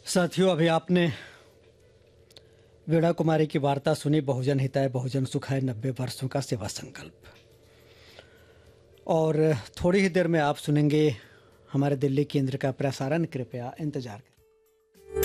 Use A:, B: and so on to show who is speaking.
A: साथियों, अभी आपने वीणा कुमारी की वार्ता सुनी, बहुजन हिताय बहुजन सुखाय 90 वर्षों का सेवा संकल्प। और थोड़ी ही देर में आप सुनेंगे हमारे दिल्ली केंद्र का प्रसारण। कृपया इंतजार करें।